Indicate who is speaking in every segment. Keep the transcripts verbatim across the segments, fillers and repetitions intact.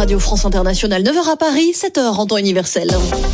Speaker 1: Radio France Internationale, neuf heures à Paris, sept heures en temps universel.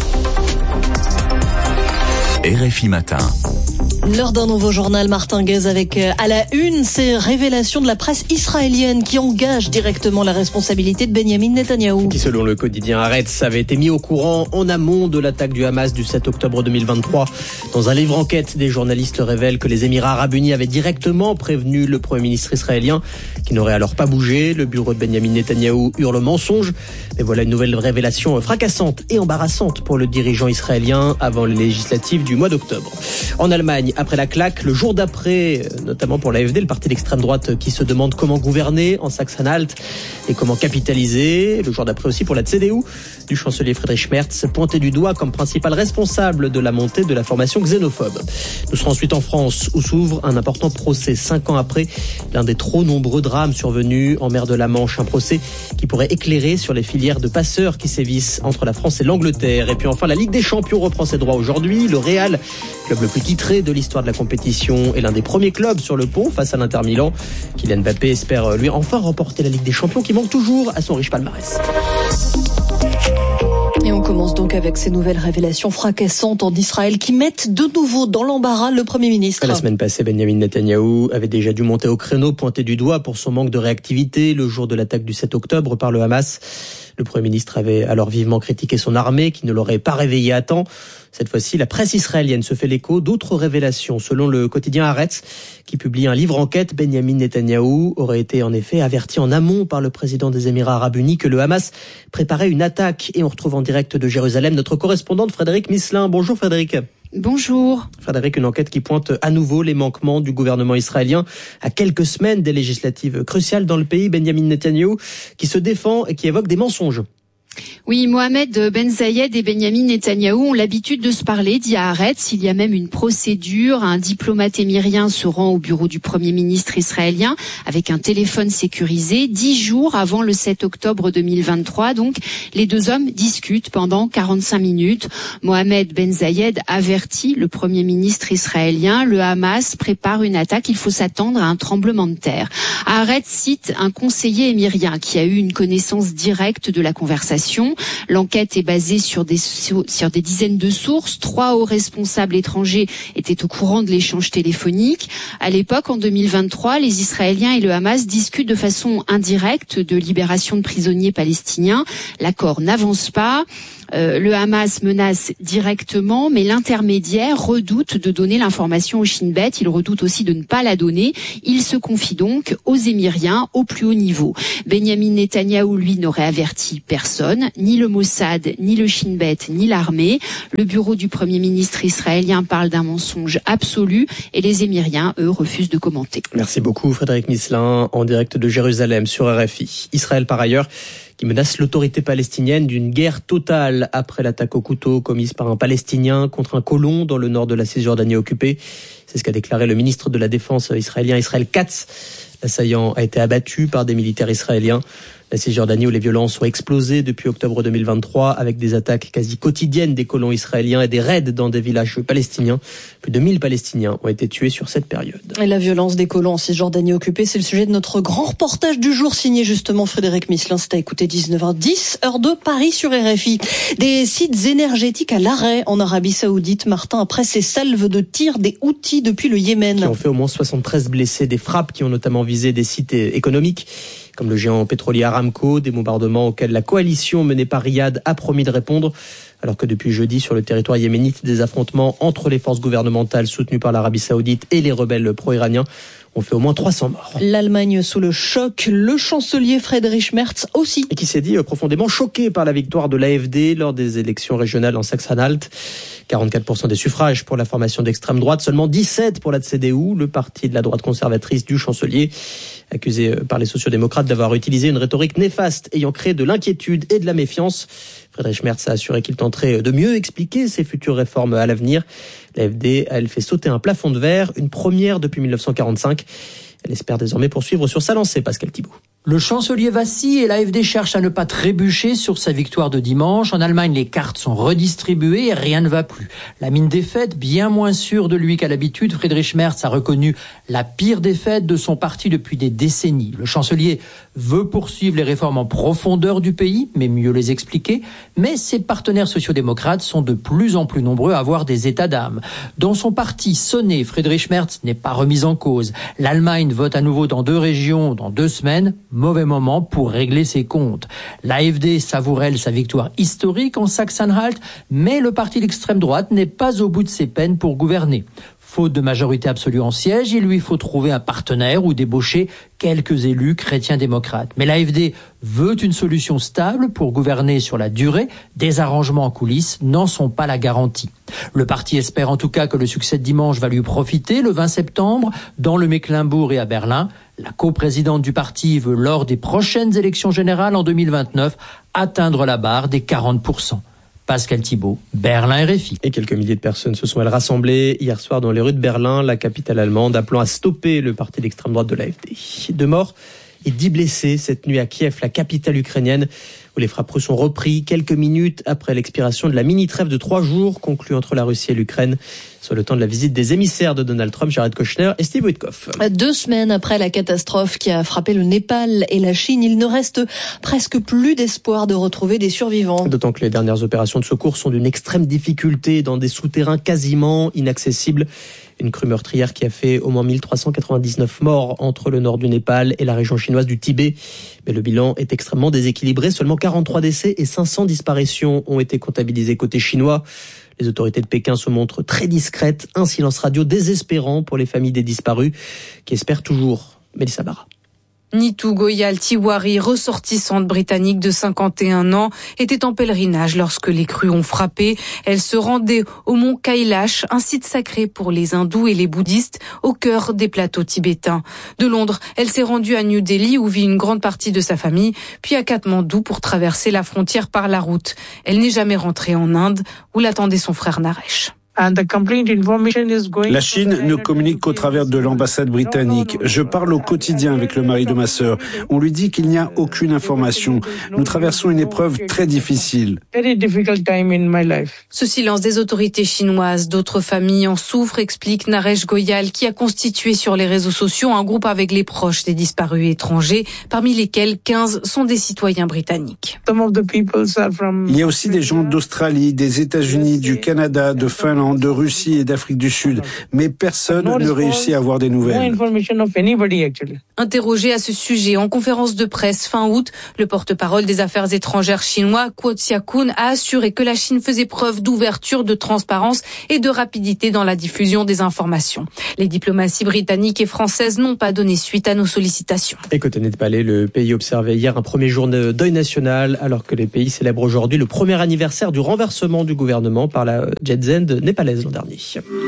Speaker 2: R F I Matin.
Speaker 1: L'heure d'un nouveau journal, Martin Guez, avec à la une ces révélations de la presse israélienne qui engagent directement la responsabilité de Benyamin Netanyahou.
Speaker 3: Qui, selon le quotidien Haaretz, avait été mis au courant en amont de l'attaque du Hamas du sept octobre deux mille vingt-trois. Dans un livre enquête, des journalistes révèlent que les Émirats arabes unis avaient directement prévenu le Premier ministre israélien, qui n'aurait alors pas bougé. Le bureau de Benyamin Netanyahou hurle mensonge. Mais voilà une nouvelle révélation fracassante et embarrassante pour le dirigeant israélien avant les législatives du mois d'octobre. En Allemagne, après la claque, le jour d'après, notamment pour l'A F D, le parti d'extrême droite qui se demande comment gouverner en Sachsen-Anhalt et comment capitaliser. Le jour d'après aussi pour la C D U du chancelier Friedrich Merz, pointé du doigt comme principal responsable de la montée de la formation xénophobe. Nous serons ensuite en France, où s'ouvre un important procès cinq ans après l'un des trop nombreux drames survenus en mer de la Manche. Un procès qui pourrait éclairer sur les filières de passeurs qui sévissent entre la France et l'Angleterre. Et puis enfin, la Ligue des Champions reprend ses droits aujourd'hui. Le Real, club le plus titré de l'histoire de la compétition, est l'un des premiers clubs sur le pont face à l'Inter Milan. Kylian Mbappé espère lui enfin remporter la Ligue des Champions qui manque toujours à son riche palmarès.
Speaker 1: Et on commence donc avec ces nouvelles révélations fracassantes en Israël qui mettent de nouveau dans l'embarras le Premier ministre.
Speaker 3: La semaine passée, Benyamin Netanyahou avait déjà dû monter au créneau, pointé du doigt pour son manque de réactivité le jour de l'attaque du sept octobre par le Hamas. Le Premier ministre avait alors vivement critiqué son armée qui ne l'aurait pas réveillé à temps. Cette fois-ci, la presse israélienne se fait l'écho d'autres révélations. Selon le quotidien Haaretz, qui publie un livre enquête, Benyamin Netanyahou aurait été en effet averti en amont par le président des Émirats arabes unis que le Hamas préparait une attaque. Et on retrouve en direct de Jérusalem notre correspondante Frédéric Misselin. Bonjour Frédéric.
Speaker 4: Bonjour.
Speaker 3: Frédéric, une enquête qui pointe à nouveau les manquements du gouvernement israélien à quelques semaines des législatives cruciales dans le pays. Benyamin Netanyahou qui se défend et qui évoque des mensonges.
Speaker 4: Oui, Mohamed Ben Zayed et Benyamin Netanyahou ont l'habitude de se parler, dit Haaretz. Il y a même une procédure. Un diplomate émirien se rend au bureau du Premier ministre israélien avec un téléphone sécurisé dix jours avant le sept octobre deux mille vingt-trois. Donc, les deux hommes discutent pendant quarante-cinq minutes. Mohamed Ben Zayed avertit le Premier ministre israélien. Le Hamas prépare une attaque. Il faut s'attendre à un tremblement de terre. Haaretz cite un conseiller émirien qui a eu une connaissance directe de la conversation. L'enquête est basée sur des, sur des dizaines de sources. Trois hauts responsables étrangers étaient au courant de l'échange téléphonique. À l'époque, en deux mille vingt-trois, les Israéliens et le Hamas discutent de façon indirecte de libération de prisonniers palestiniens. L'accord n'avance pas. Euh, le Hamas menace directement, mais l'intermédiaire redoute de donner l'information au Shin Bet. Il redoute aussi de ne pas la donner. Il se confie donc aux Émiriens au plus haut niveau. Benyamin Netanyahou, lui, n'aurait averti personne, ni le Mossad, ni le Shin Bet, ni l'armée. Le bureau du Premier ministre israélien parle d'un mensonge absolu et les Émiriens, eux, refusent de commenter.
Speaker 3: Merci beaucoup Frédéric Misselin, en direct de Jérusalem sur R F I. Israël, par ailleurs, qui menace l'autorité palestinienne d'une guerre totale après l'attaque au couteau commise par un Palestinien contre un colon dans le nord de la Cisjordanie occupée. C'est ce qu'a déclaré le ministre de la Défense israélien Israël Katz. L'assaillant a été abattu par des militaires israéliens. La Cisjordanie où les violences ont explosé depuis octobre deux mille vingt-trois avec des attaques quasi quotidiennes des colons israéliens et des raids dans des villages palestiniens. Plus de mille Palestiniens ont été tués sur cette période.
Speaker 1: Et la violence des colons en Cisjordanie occupée, c'est le sujet de notre grand reportage du jour signé justement Frédéric Misselin. C'est à écouter dix-neuf heures dix, heure de Paris sur R F I. Des sites énergétiques à l'arrêt en Arabie Saoudite, Martin, après ces salves de tir des Houthis depuis le Yémen.
Speaker 3: Qui ont fait au moins soixante-treize blessés, des frappes qui ont notamment visé des sites économiques comme le géant pétrolier Aramco, des bombardements auxquels la coalition menée par Riyad a promis de répondre, alors que depuis jeudi, sur le territoire yéménite, des affrontements entre les forces gouvernementales soutenues par l'Arabie Saoudite et les rebelles pro-iraniens ont fait au moins trois cents morts.
Speaker 1: L'Allemagne sous le choc, le chancelier Friedrich Merz aussi.
Speaker 3: Et qui s'est dit profondément choqué par la victoire de l'A F D lors des élections régionales en Sachsen-Anhalt. quarante-quatre pour cent des suffrages pour la formation d'extrême droite, seulement dix-sept pour la C D U, le parti de la droite conservatrice du chancelier, accusé par les sociodémocrates d'avoir utilisé une rhétorique néfaste ayant créé de l'inquiétude et de la méfiance. Friedrich Merz a assuré qu'il tenterait de mieux expliquer ses futures réformes à l'avenir. L'A F D a, elle, fait sauter un plafond de verre, une première depuis mille neuf cent quarante-cinq. Elle espère désormais poursuivre sur sa lancée, Pascal Thibault.
Speaker 5: Le chancelier vacille et l'A F D cherche à ne pas trébucher sur sa victoire de dimanche. En Allemagne, les cartes sont redistribuées et rien ne va plus. La mine défaite, bien moins sûre de lui qu'à l'habitude, Friedrich Merz a reconnu la pire défaite de son parti depuis des décennies. Le chancelier veut poursuivre les réformes en profondeur du pays, mais mieux les expliquer. Mais ses partenaires sociodémocrates sont de plus en plus nombreux à avoir des états d'âme. Dans son parti sonné, Friedrich Merz n'est pas remis en cause. L'Allemagne vote à nouveau dans deux régions dans deux semaines. Mauvais moment pour régler ses comptes. L'A F D savoure, elle, sa victoire historique en Saxe-Anhalt, mais le parti d'extrême droite n'est pas au bout de ses peines pour gouverner. Faute de majorité absolue en siège, il lui faut trouver un partenaire ou débaucher quelques élus chrétiens-démocrates. Mais l'A F D veut une solution stable pour gouverner sur la durée. Des arrangements en coulisses n'en sont pas la garantie. Le parti espère en tout cas que le succès de dimanche va lui profiter le vingt septembre dans le Mecklembourg et à Berlin. La coprésidente du parti veut, lors des prochaines élections générales en deux mille vingt-neuf, atteindre la barre des quarante pour cent. Pascal Thibault, Berlin R F I.
Speaker 3: Et quelques milliers de personnes se sont elles rassemblées hier soir dans les rues de Berlin, la capitale allemande, appelant à stopper le parti d'extrême droite de l'A F D. Deux morts et dix blessés cette nuit à Kiev, la capitale ukrainienne, où les frappes russes ont repris quelques minutes après l'expiration de la mini-trêve de trois jours conclue entre la Russie et l'Ukraine, soit le temps de la visite des émissaires de Donald Trump, Jared Kushner et Steve Witkoff.
Speaker 1: Deux semaines après la catastrophe qui a frappé le Népal et la Chine, il ne reste presque plus d'espoir de retrouver des survivants.
Speaker 3: D'autant que les dernières opérations de secours sont d'une extrême difficulté dans des souterrains quasiment inaccessibles. Une crue meurtrière qui a fait au moins mille trois cent quatre-vingt-dix-neuf morts entre le nord du Népal et la région chinoise du Tibet. Mais le bilan est extrêmement déséquilibré. Seulement quarante-trois décès et cinq cents disparitions ont été comptabilisés côté chinois. Les autorités de Pékin se montrent très discrètes. Un silence radio désespérant pour les familles des disparus qui espèrent toujours. Mélissa Barra.
Speaker 6: Nitu Goyal Tiwari, ressortissante britannique de cinquante et un ans, était en pèlerinage lorsque les crues ont frappé. Elle se rendait au mont Kailash, un site sacré pour les hindous et les bouddhistes, au cœur des plateaux tibétains. De Londres, elle s'est rendue à New Delhi où vit une grande partie de sa famille, puis à Katmandou pour traverser la frontière par la route. Elle n'est jamais rentrée en Inde, où l'attendait son frère Naresh.
Speaker 7: La Chine ne communique qu'au travers de l'ambassade britannique. Je parle au quotidien avec le mari de ma sœur. On lui dit qu'il n'y a aucune information. Nous traversons une épreuve très difficile.
Speaker 6: Ce silence des autorités chinoises, d'autres familles en souffrent, explique Naresh Goyal, qui a constitué sur les réseaux sociaux un groupe avec les proches des disparus étrangers, parmi lesquels quinze sont des citoyens britanniques.
Speaker 7: Il y a aussi des gens d'Australie, des États-Unis, du Canada, de Finlande, de Russie et d'Afrique du Sud, mais personne ne réussit à avoir des nouvelles.
Speaker 6: Interrogé à ce sujet en conférence de presse fin août, le porte-parole des affaires étrangères chinois, Guo Xiaokun, a assuré que la Chine faisait preuve d'ouverture, de transparence et de rapidité dans la diffusion des informations. Les diplomaties britanniques et françaises n'ont pas donné suite à nos sollicitations.
Speaker 3: Et côté népalais, le pays observait hier un premier jour de deuil national, alors que les pays célèbrent aujourd'hui le premier anniversaire du renversement du gouvernement par la Jet-Zend népalaise l'an dernier.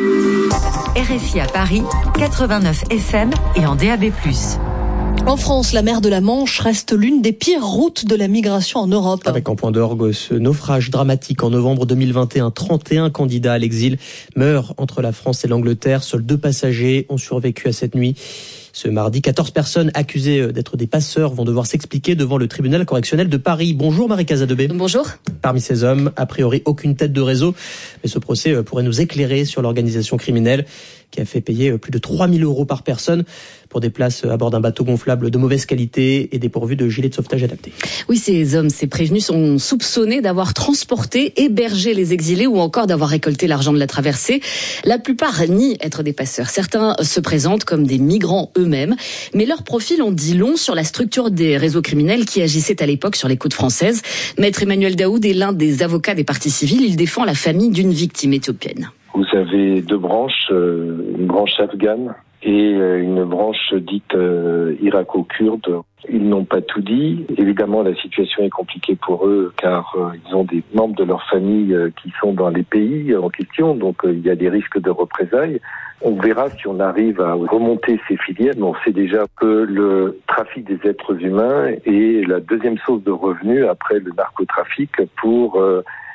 Speaker 8: R F I à Paris, quatre-vingt-neuf F M et en D A B plus.
Speaker 1: En France, la mer de la Manche reste l'une des pires routes de la migration en Europe.
Speaker 3: Avec en point d'orgue ce naufrage dramatique en novembre deux mille vingt et un, trente et un candidats à l'exil meurent entre la France et l'Angleterre. Seuls deux passagers ont survécu à cette nuit. Ce mardi, quatorze personnes accusées d'être des passeurs vont devoir s'expliquer devant le tribunal correctionnel de Paris. Bonjour Marie Casadebé.
Speaker 4: Bonjour.
Speaker 3: Parmi ces hommes, a priori aucune tête de réseau, mais ce procès pourrait nous éclairer sur l'organisation criminelle qui a fait payer plus de trois mille euros par personne pour des places à bord d'un bateau gonflable de mauvaise qualité et dépourvu de gilets de sauvetage adaptés.
Speaker 9: Oui, ces hommes, ces prévenus sont soupçonnés d'avoir transporté, hébergé les exilés ou encore d'avoir récolté l'argent de la traversée. La plupart nient être des passeurs. Certains se présentent comme des migrants eux-mêmes, mais leur profil en dit long sur la structure des réseaux criminels qui agissaient à l'époque sur les côtes françaises. Maître Emmanuel Daoud est l'un des avocats des parties civiles. Il défend la famille d'une victime éthiopienne.
Speaker 10: Vous avez deux branches, une branche afghane et une branche dite euh, irako-kurde. Ils n'ont pas tout dit. Évidemment, la situation est compliquée pour eux car euh, ils ont des membres de leur famille euh, qui sont dans les pays en question, donc euh, il y a des risques de représailles. On verra si on arrive à remonter ces filières, mais on sait déjà que le trafic des êtres humains est la deuxième source de revenus après le narcotrafic pour euh,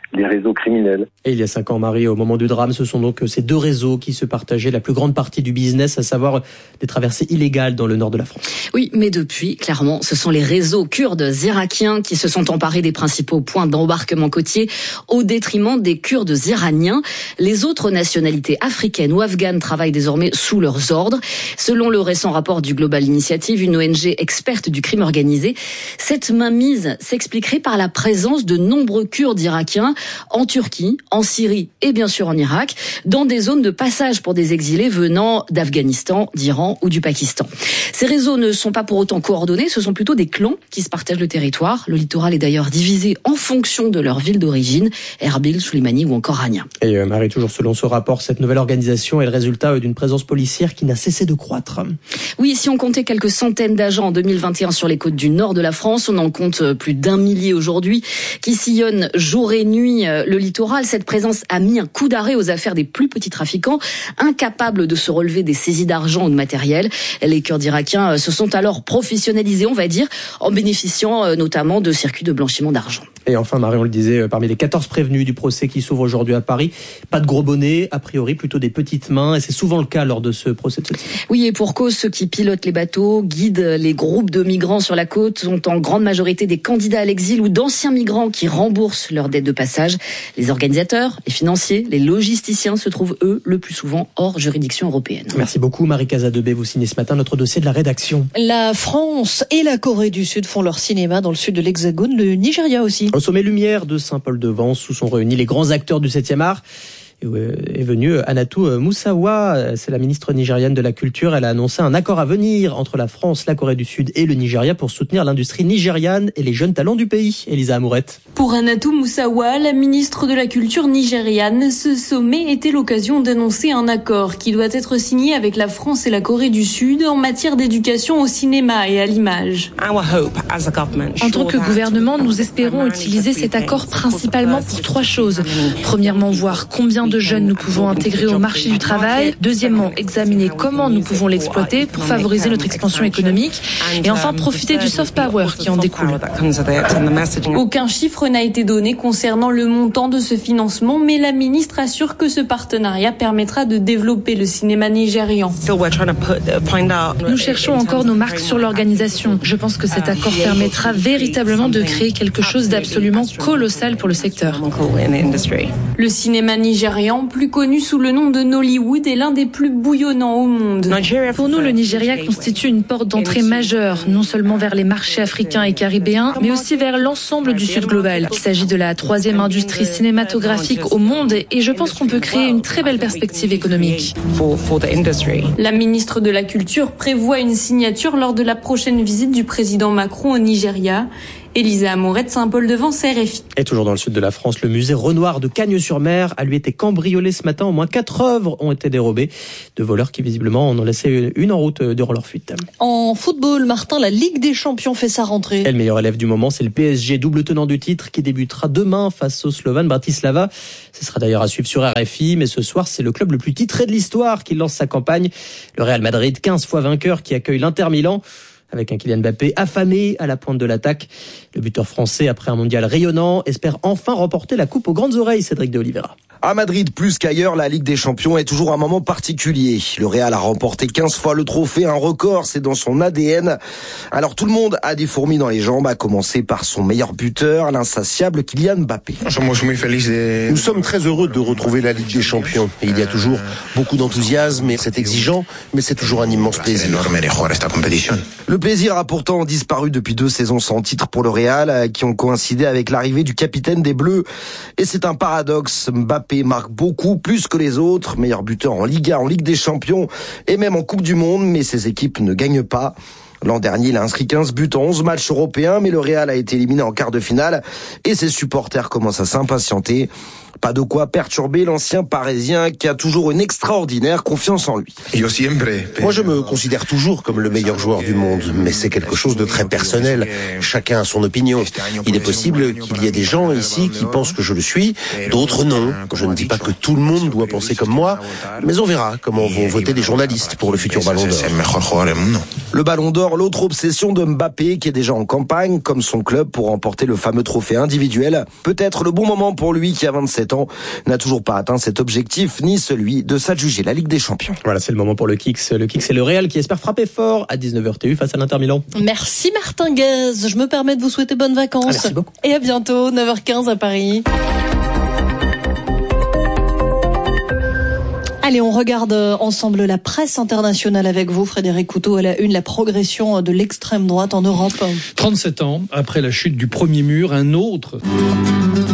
Speaker 10: les réseaux criminels.
Speaker 3: Et il y a cinq ans, Marie, au moment du drame, ce sont donc ces deux réseaux qui se partageaient la plus grande partie du business, à savoir des traversées illégales dans le nord de la France.
Speaker 9: Oui, mais depuis, clairement, ce sont les réseaux kurdes irakiens qui se sont emparés des principaux points d'embarquement côtier au détriment des Kurdes iraniens. Les autres nationalités africaines ou afghanes travaillent désormais sous leurs ordres. Selon le récent rapport du Global Initiative, une O N G experte du crime organisé, cette mainmise s'expliquerait par la présence de nombreux Kurdes irakiens en Turquie, en Syrie et bien sûr en Irak, dans des zones de passage pour des exilés venant d'Afghanistan, d'Iran ou du Pakistan. Ces réseaux ne sont pas pour autant coordonnés, ce sont plutôt des clans qui se partagent le territoire. Le littoral est d'ailleurs divisé en fonction de leur ville d'origine, Erbil, Souleymanie ou encore Rania.
Speaker 3: Et euh, Marie, toujours selon ce rapport, cette nouvelle organisation est le résultat d'une présence policière qui n'a cessé de croître.
Speaker 9: Oui, si on comptait quelques centaines d'agents en deux mille vingt et un sur les côtes du nord de la France, on en compte plus d'un millier aujourd'hui qui sillonnent jour et nuit le littoral. Cette présence a mis un coup d'arrêt aux affaires des plus petits trafiquants, incapables de se relever des saisies d'argent ou de matériel. Les Kurdes irakiens se sont alors professionnalisés, on va dire, en bénéficiant notamment de circuits de blanchiment d'argent.
Speaker 3: Et enfin, Marie, on le disait, parmi les quatorze prévenus du procès qui s'ouvre aujourd'hui à Paris, pas de gros bonnets, a priori plutôt des petites mains, et c'est souvent le cas lors de ce procès de ce type.
Speaker 9: Oui, et pour cause, ceux qui pilotent les bateaux, guident les groupes de migrants sur la côte sont en grande majorité des candidats à l'exil ou d'anciens migrants qui remboursent leurs dettes de passage. Les organisateurs, les financiers, les logisticiens se trouvent, eux, le plus souvent hors juridiction européenne.
Speaker 3: Merci beaucoup, Marie Casadebé. Vous signez ce matin notre dossier de la rédaction.
Speaker 1: La France et la Corée du Sud font leur cinéma dans le sud de l'Hexagone, le Nigeria aussi.
Speaker 3: Au sommet Lumière de Saint-Paul-de-Vence, où sont réunis les grands acteurs du septième art, est venue Anatou Moussawa, c'est la ministre nigériane de la Culture. Elle a annoncé un accord à venir entre la France, la Corée du Sud et le Nigeria pour soutenir l'industrie nigériane et les jeunes talents du pays. Elisa Amourette.
Speaker 11: Pour Anatou Moussawa, la ministre de la Culture nigériane, ce sommet était l'occasion d'annoncer un accord qui doit être signé avec la France et la Corée du Sud en matière d'éducation au cinéma et à l'image.
Speaker 12: En tant que gouvernement, nous espérons utiliser cet accord principalement pour trois choses. Premièrement, voir combien de jeunes nous pouvons intégrer au marché du travail. Deuxièmement, examiner comment nous pouvons l'exploiter pour favoriser notre expansion économique. Et enfin, profiter du soft power qui en découle.
Speaker 11: Aucun chiffre n'a été donné concernant le montant de ce financement, mais la ministre assure que ce partenariat permettra de développer le cinéma nigérian.
Speaker 12: Nous cherchons encore nos marques sur l'organisation. Je pense que cet accord permettra véritablement de créer quelque chose d'absolument colossal pour le secteur.
Speaker 11: Le cinéma nigérian, plus connu sous le nom de Nollywood, est l'un des plus bouillonnants au monde.
Speaker 12: Pour nous, le Nigeria constitue une porte d'entrée majeure, non seulement vers les marchés africains et caribéens, mais aussi vers l'ensemble du Sud global. Il s'agit de la troisième industrie cinématographique au monde et je pense qu'on peut créer une très belle perspective économique.
Speaker 11: La ministre de la Culture prévoit une signature lors de la prochaine visite du président Macron au Nigeria. Elisa Amourette, Saint-Paul-de-Vence, R F I.
Speaker 3: Et toujours dans le sud de la France, le musée Renoir de Cagnes-sur-Mer a lui été cambriolé ce matin. Au moins quatre œuvres ont été dérobées de voleurs qui visiblement en ont laissé une en route durant leur fuite.
Speaker 1: En football, Martin, la Ligue des Champions fait sa rentrée.
Speaker 3: Et le meilleur élève du moment, c'est le P S G, double tenant du titre, qui débutera demain face au Slovan Bratislava. Ce sera d'ailleurs à suivre sur R F I, mais ce soir, c'est le club le plus titré de l'histoire qui lance sa campagne. Le Real Madrid, quinze fois vainqueur, qui accueille l'Inter Milan, avec un Kylian Mbappé affamé à la pointe de l'attaque. Le buteur français, après un mondial rayonnant, espère enfin remporter la coupe aux grandes oreilles, Cédric de Oliveira.
Speaker 13: À Madrid, plus qu'ailleurs, la Ligue des Champions est toujours un moment particulier. Le Real a remporté quinze fois le trophée, un record, c'est dans son A D N. Alors tout le monde a des fourmis dans les jambes, à commencer par son meilleur buteur, l'insatiable Kylian Mbappé.
Speaker 14: Nous sommes très heureux de retrouver la Ligue des Champions. Et il y a toujours beaucoup d'enthousiasme et c'est exigeant, mais c'est toujours un immense plaisir.
Speaker 13: Le plaisir a pourtant disparu depuis deux saisons sans titre pour le Real, qui ont coïncidé avec l'arrivée du capitaine des Bleus. Et c'est un paradoxe, Mbappé marque beaucoup, plus que les autres, meilleur buteur en Liga, en Ligue des Champions et même en Coupe du Monde, mais ses équipes ne gagnent pas. L'an dernier, il a inscrit quinze buts en onze matchs européens, mais le Real a été éliminé en quart de finale et ses supporters commencent à s'impatienter. Pas de quoi perturber l'ancien Parisien qui a toujours une extraordinaire confiance en lui.
Speaker 14: Moi, je me considère toujours comme le meilleur joueur du monde, mais c'est quelque chose de très personnel. Chacun a son opinion. Il est possible qu'il y ait des gens ici qui pensent que je le suis, d'autres non. Je ne dis pas que tout le monde doit penser comme moi, mais on verra comment vont voter les journalistes pour le futur Ballon d'Or.
Speaker 13: Le Ballon d'Or, l'autre obsession de Mbappé qui est déjà en campagne, comme son club, pour remporter le fameux trophée individuel. Peut-être le bon moment pour lui qui a vingt-sept ans, n'a toujours pas atteint cet objectif, ni celui de s'adjuger la Ligue des Champions.
Speaker 3: Voilà, c'est le moment pour le Kicks. Le Kicks, c'est le Real qui espère frapper fort à dix-neuf heures T U face à l'Inter Milan.
Speaker 1: Merci Martin Guez. Je me permets de vous souhaiter bonnes vacances. Ah,
Speaker 3: merci beaucoup.
Speaker 1: Et à bientôt, neuf heures quinze à Paris. Allez, on regarde ensemble la presse internationale avec vous, Frédéric Couteau, à la une, la progression de l'extrême droite en Europe.
Speaker 15: trente-sept ans après la chute du premier mur, un autre